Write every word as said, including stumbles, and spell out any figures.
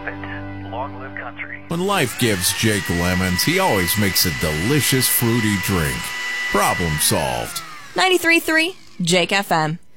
Stop it. Long live country. When life gives Jake lemons, he always makes a delicious fruity drink. Problem solved. ninety-three point three Jake F M.